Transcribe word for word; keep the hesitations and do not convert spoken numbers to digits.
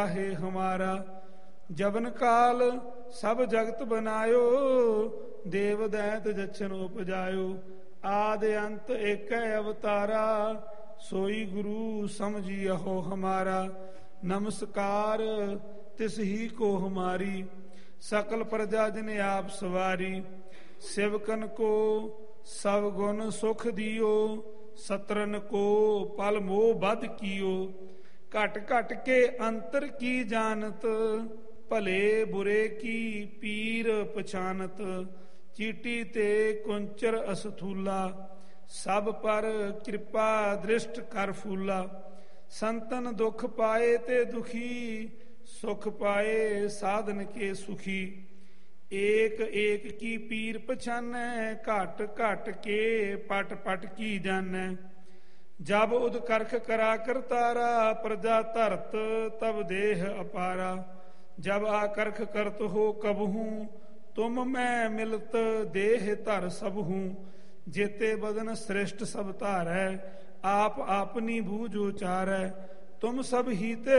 है हमारा। जबन काल सब जगत बनायो, देव दैत जछन उपजायो। आदि अंत एक अवतारा, सोई गुरु समझियो हमारा। नमस्कार तिस ही को हमारी, सकल प्रजा जिन आप सवारी। सेवकन को सब गुण सुख दियो, सतरन को पल मोह बद कियो। घट घट के अंतर की जानत, भले बुरे की पीर पछानत। चीटी ते कुंचर असथूला, सब पर कृपा दृष्ट कर फूला। संतन दुख पाए ते दुखी, सुख पाए साधन के सुखी। एक एक की पीर पछानै, घट घट के पट पट की जानै। जब उद करख करा करतारा, प्रजा धरत तब देह अपारा। जब आकर्ख करत हो कबहू, तुम मैं मिलत देह धर सबहू। जेते बदन श्रेष्ठ सब धारै, आप आपनी बूझ उचारै। तुम सब ही ते